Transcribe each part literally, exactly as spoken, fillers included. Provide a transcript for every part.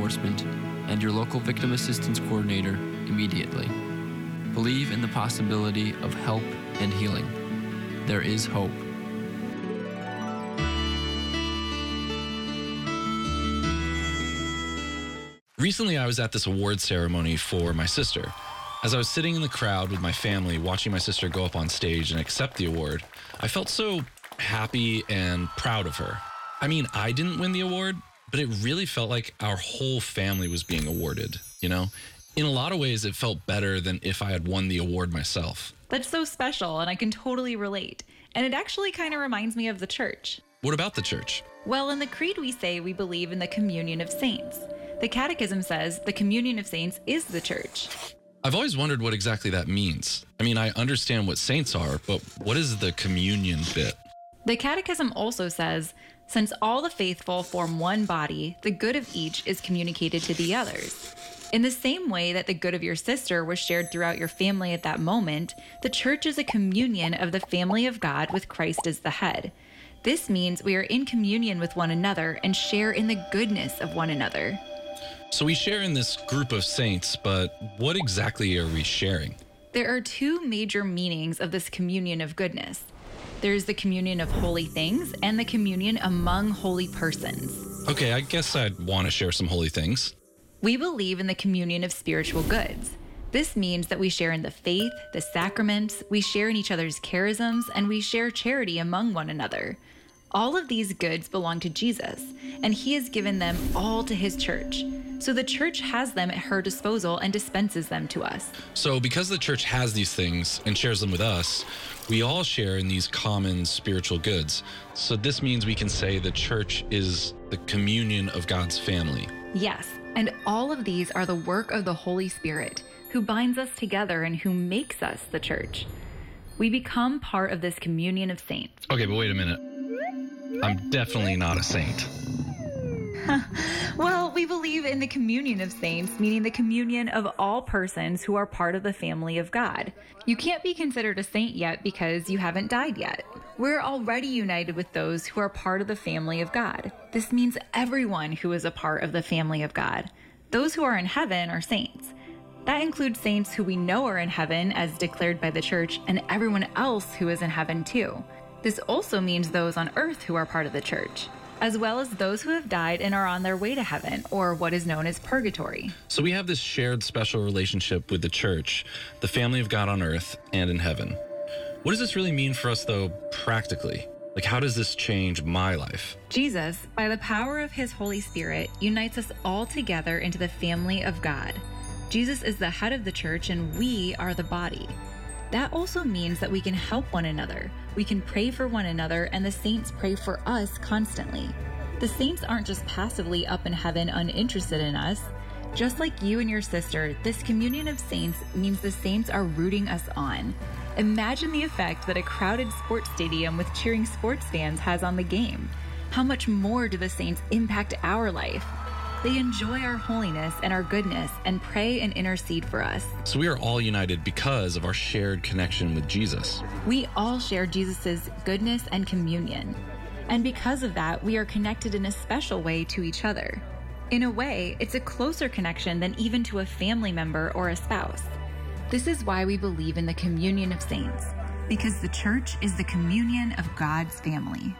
enforcement and your local victim assistance coordinator immediately. Believe in the possibility of help and healing. There is hope. Recently, I was at this award ceremony for my sister. As I was sitting in the crowd with my family, watching my sister go up on stage and accept the award, I felt so happy and proud of her. I mean, I didn't win the award, but it really felt like our whole family was being awarded, you know? In a lot of ways, it felt better than if I had won the award myself. That's so special, and I can totally relate. And it actually kind of reminds me of the church. What about the church? Well, in the Creed, we say we believe in the communion of saints. The Catechism says the communion of saints is the church. I've always wondered what exactly that means. I mean, I understand what saints are, but what is the communion bit? The Catechism also says, since all the faithful form one body, the good of each is communicated to the others. In the same way that the good of your sister was shared throughout your family at that moment, the church is a communion of the family of God with Christ as the head. This means we are in communion with one another and share in the goodness of one another. So we share in this group of saints, but what exactly are we sharing? There are two major meanings of this communion of goodness. There's the communion of holy things and the communion among holy persons. Okay, I guess I'd want to share some holy things. We believe in the communion of spiritual goods. This means that we share in the faith, the sacraments, we share in each other's charisms, and we share charity among one another. All of these goods belong to Jesus, and he has given them all to his church. So the church has them at her disposal and dispenses them to us. So because the church has these things and shares them with us, we all share in these common spiritual goods. So this means we can say the church is the communion of God's family. Yes, and all of these are the work of the Holy Spirit, who binds us together and who makes us the church. We become part of this communion of saints. Okay, but wait a minute. I'm definitely not a saint. Well, we believe in the communion of saints, meaning the communion of all persons who are part of the family of God. You can't be considered a saint yet because you haven't died yet. We're already united with those who are part of the family of God. This means everyone who is a part of the family of God. Those who are in heaven are saints. That includes saints who we know are in heaven as declared by the church, and everyone else who is in heaven too. This also means those on earth who are part of the church, as well as those who have died and are on their way to heaven, or what is known as purgatory. So we have this shared special relationship with the church, the family of God on earth and in heaven. What does this really mean for us, though, practically? Like, how does this change my life? Jesus, by the power of his Holy Spirit, unites us all together into the family of God. Jesus is the head of the church, and we are the body. That also means that we can help one another. We can pray for one another, and the saints pray for us constantly. The saints aren't just passively up in heaven uninterested in us. Just like you and your sister, this communion of saints means the saints are rooting us on. Imagine the effect that a crowded sports stadium with cheering sports fans has on the game. How much more do the saints impact our life? They enjoy our holiness and our goodness and pray and intercede for us. So we are all united because of our shared connection with Jesus. We all share Jesus' goodness and communion. And because of that, we are connected in a special way to each other. In a way, it's a closer connection than even to a family member or a spouse. This is why we believe in the communion of saints, because the church is the communion of God's family.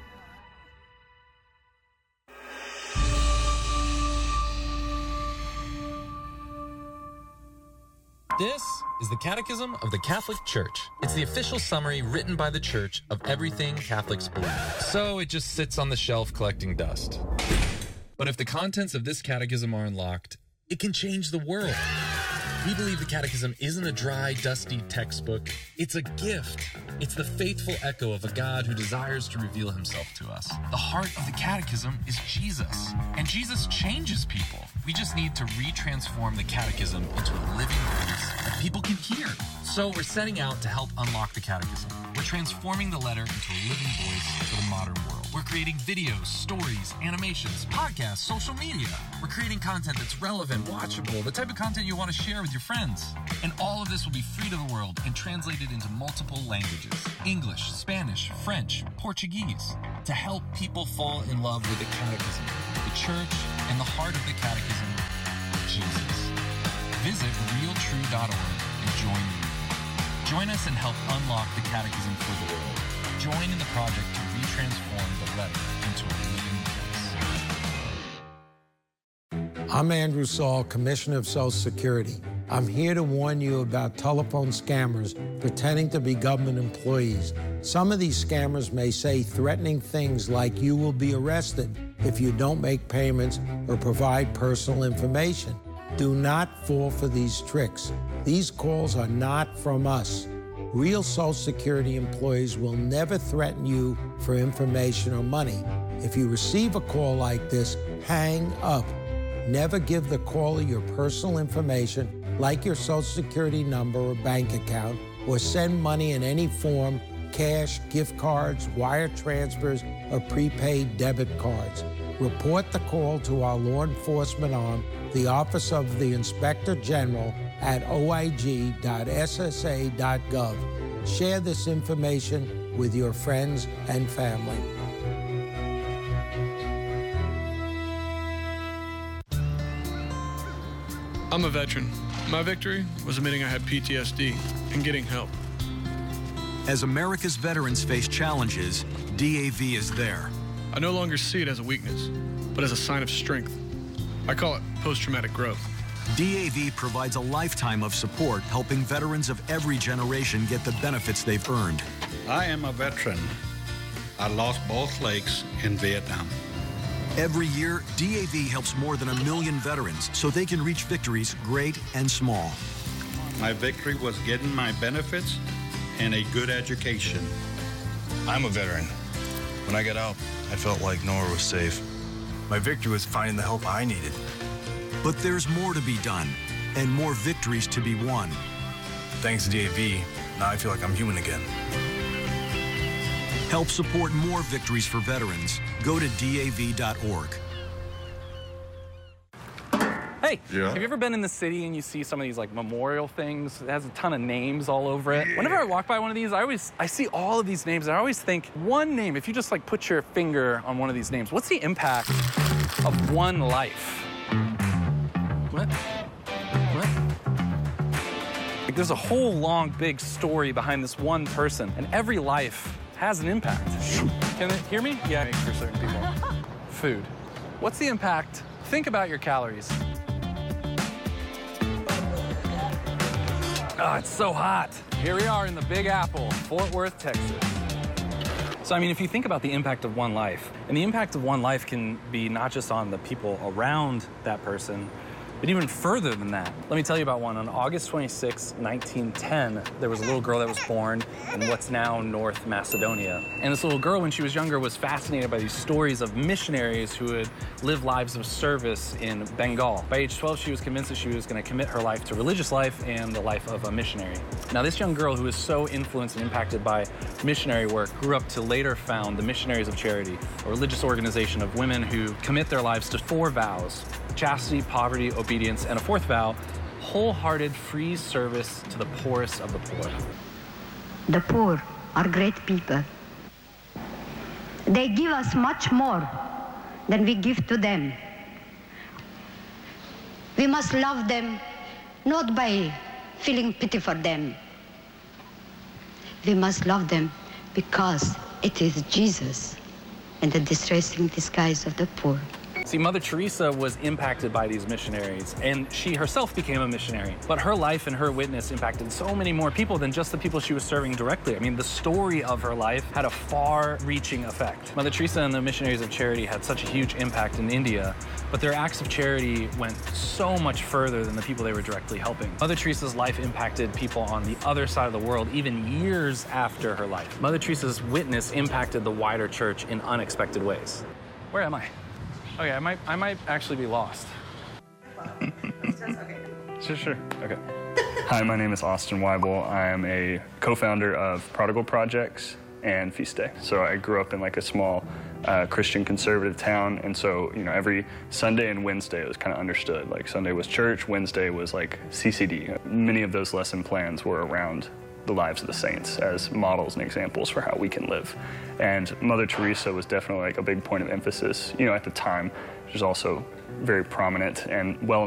This is the Catechism of the Catholic Church. It's the official summary written by the Church of everything Catholics believe. So it just sits on the shelf collecting dust. But if the contents of this catechism are unlocked, it can change the world. We believe the Catechism isn't a dry, dusty textbook. It's a gift. It's the faithful echo of a God who desires to reveal himself to us. The heart of the Catechism is Jesus, and Jesus changes people. We just need to re-transform the Catechism into a living voice that people can hear. So we're setting out to help unlock the Catechism. We're transforming the letter into a living voice for the modern world. We're creating videos, stories, animations, podcasts, social media. We're creating content that's relevant, watchable, the type of content you want to share with your friends. And all of this will be free to the world and translated into multiple languages: English, Spanish, French, Portuguese, to help people fall in love with the Catechism, the Church, and the heart of the Catechism, true dot org and join me. Join us and help unlock the catechism for the world. Join in the project to re-transform the letter into a living voice. I'm Andrew Saul, Commissioner of Social Security. I'm here to warn you about telephone scammers pretending to be government employees. Some of these scammers may say threatening things like you will be arrested if you don't make payments or provide personal information. Do not fall for these tricks. These calls are not from us. Real Social Security employees will never threaten you for information or money. If you receive a call like this, hang up. Never give the caller your personal information, like your Social Security number or bank account, or send money in any form, cash, gift cards, wire transfers, or prepaid debit cards. Report the call to our law enforcement arm, the Office of the Inspector General, at o i g dot s s a dot gov. Share this information with your friends and family. I'm a veteran. My victory was admitting I had P T S D and getting help. As America's veterans face challenges, D A V is there. I no longer see it as a weakness, but as a sign of strength. I call it post-traumatic growth. D A V provides a lifetime of support, helping veterans of every generation get the benefits they've earned. I am a veteran. I lost both legs in Vietnam. Every year, D A V helps more than a million veterans so they can reach victories great and small. My victory was getting my benefits and a good education. I'm a veteran. When I got out, I felt like nowhere was safe. My victory was finding the help I needed. But there's more to be done and more victories to be won. Thanks to D A V, now I feel like I'm human again. Help support more victories for veterans. Go to D A V dot org. Hey, yeah. Have you ever been in the city and you see some of these like memorial things? It has a ton of names all over it. Yeah. Whenever I walk by one of these, I always I see all of these names and I always think one name, if you just like put your finger on one of these names, what's the impact of one life? What? What? Like there's a whole long big story behind this one person and every life has an impact. Can they hear me? Yeah, for certain people. Food. What's the impact? Think about your calories. Oh, it's so hot. Here we are in the Big Apple, Fort Worth, Texas. So, I mean, if you think about the impact of one life, and the impact of one life can be not just on the people around that person, but even further than that. Let me tell you about one. On August twenty-sixth, nineteen ten, there was a little girl that was born in what's now North Macedonia. And this little girl, when she was younger, was fascinated by these stories of missionaries who had lived lives of service in Bengal. By age twelve, she was convinced that she was going to commit her life to religious life and the life of a missionary. Now, this young girl, who was so influenced and impacted by missionary work, grew up to later found the Missionaries of Charity, a religious organization of women who commit their lives to four vows: chastity, poverty, obedience, and a fourth vow, wholehearted free service to the poorest of the poor. The poor are great people. They give us much more than we give to them. We must love them not by feeling pity for them. We must love them because it is Jesus and the distressing disguise of the poor. See, Mother Teresa was impacted by these missionaries, and she herself became a missionary. But her life and her witness impacted so many more people than just the people she was serving directly. I mean, the story of her life had a far-reaching effect. Mother Teresa and the Missionaries of Charity had such a huge impact in India, but their acts of charity went so much further than the people they were directly helping. Mother Teresa's life impacted people on the other side of the world even years after her life. Mother Teresa's witness impacted the wider church in unexpected ways. Where am I? Okay, I might, I might actually be lost. Sure, sure, okay. Hi, my name is Austin Weibel. I am a co-founder of Prodigal Projects and Feast Day. So I grew up in like a small uh, Christian conservative town, and so, you know, every Sunday and Wednesday it was kind of understood. Like Sunday was church, Wednesday was like C C D. Many of those lesson plans were around the lives of the saints as models and examples for how we can live. And Mother Teresa was definitely like a big point of emphasis, you know, at the time. She was also very prominent and well